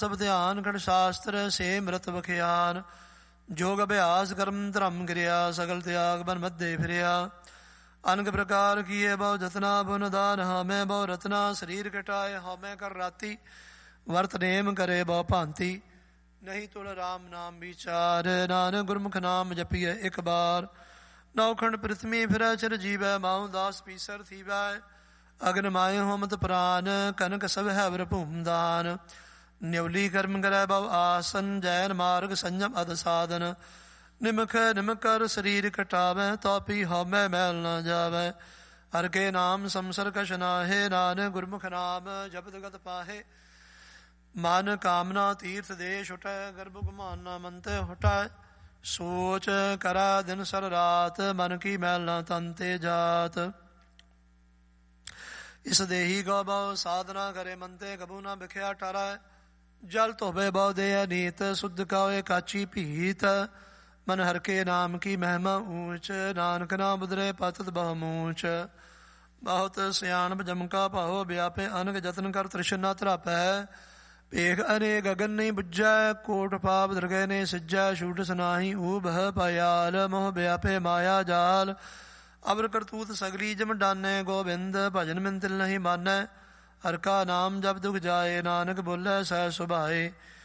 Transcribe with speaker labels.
Speaker 1: ਸਭ ਧਿਆਨ ਖੰਡ ਸ਼ਾਸਤਰ ਸੇ ਮ੍ਰਿਤ ਬਖਿਆਨ। ਜੋਗ ਅਭਿਆਸ ਕਰਮ ਧਰਮ ਕਿਰਿਆ ਸਗਲ ਤਿਆਗ ਬਨ ਮੱਧੇ ਫਿਰਿਆ। ਅਨਕ ਪ੍ਰਕਾਰ ਕੀਏ ਬਹੁ ਜਤਨਾ ਬੁਨ ਦਾਨ ਹਾਮੈ ਬਹੁ ਰਤਨਾ। ਸਰੀਰ ਕਟਾਏ ਹਾਮੈ ਕਰ ਰਾਤੀ ਵਰਤ ਨੇਮ ਕਰੇ ਬਹੁ ਭਾਂਤੀ। ਨਹੀਂ ਤੁਲ ਰਾਮ ਨਾਮ ਵਿਚਾਰ ਨਾਨਕ ਗੁਰਮੁਖ ਨਾਮ ਜਪੀਐ ਇੱਕ ਬਾਰ। ਨੌਖੰਡ ਪ੍ਰਿਥਵੀ ਫਿਰੈ ਚਿਰ ਜੀਵੈ ਮਾਹੂ ਦਾਸ ਪੀਸਰ ਥੀਵੈ। ਅਗਨ ਮਾਏ ਹੋਮਤ ਪ੍ਰਾਨ ਕਨਕ ਸਭ ਹੈ ਵਰ ਭੂਮ ਦਾਨ। ਨਿਉਲੀ ਕਰਮ ਕਰੈ ਬਹੁ ਆਸਨ ਜੈਨ ਮਾਰਗ ਸੰਜਮ ਅਦ ਸਾਧਨ। ਨਿਮਖ ਨਿਮਕ ਕਰ ਸਰੀਰ ਕਟਾਵੈ ਤਾਪੀ ਹਉਮੈ ਮੈਲ ਨਾ ਜਾਵੈ। ਹਰਿ ਕੇ ਨਾਮ ਸੰਸਰ ਕਛ ਨਾਹੇ ਨਾਨਕ ਗੁਰਮੁਖ ਨਾਮ ਜਪਤ ਗਤ ਪਾਹੇ। ਮਨ ਕਾਮਨਾ ਤੀਰਥ ਦੇ ਛੁਟੈ ਗਰਭ ਗੁਮਾਨਾ ਮੰਤੈ ਹੁਟੈ। ਸੋਚ ਕਰਾ ਦਿਨ ਸਰ ਰਾਤ ਮਨ ਕੀ ਮੈਲ ਨਾ ਤਨ ਤੇ ਜਾਤ। ਇਸ ਦੇਹੀ ਗੋ ਬਹੁ ਸਾਧਨਾ ਕਰੇ ਮੰਤੇ ਕਬੂ ਨਾ ਬਿਖਿਆ ਟਰੈ। ਜਲ ਧੋਵੇ ਬਹੁ ਦੇ ਅਨੀਤ ਸੁਧ ਕਾਏ ਕਾਚੀ ਭੀਤ। ਮਨ ਹਰਿ ਕੇ ਨਾਮ ਕੀ ਮਹਿਮਾ ਊਚ ਨਾਨਕ ਨਾਮ ਬੁਧਰੇ ਪਤਿਤ ਬਹੁ ਮੂਚ। ਬਹੁਤ ਸਿਆਣਪ ਜਮਕਾ ਭਾਓ ਵਿਆਪੇ ਅਨਕ ਜਤਨ ਕਰ ਤ੍ਰਿਸ਼ਨਾ ਧਰਾਪੈ। ਭੇਖ ਅਨੇ ਗਗਨ ਨਹੀਂ ਬੁੱਝੈ ਕੋਟ ਪਾਪ ਦਰਗਹਿ ਨੇ ਸਿੱਜੈ। ਛੂਟ ਸੁਨਾਹੀ ਊਬਹ ਭਇਆਲ ਮੋਹ ਵਿਆਪੇ ਮਾਇਆ ਜਾਲ। ਅਵਰ ਕਰਤੂਤ ਸਗਲੀ ਜਮ ਡਾਨੈ ਗੋਬਿੰਦ ਭਜਨ ਮਿਨ ਤਿਲ ਨਹੀਂ ਮਾਨੈ। ਹਰਿ ਕਾ ਨਾਮ ਜਪ ਦੁਖ ਜਾਏ ਨਾਨਕ ਬੋਲੇ ਸਹਿ ਸੁਭਾਏ।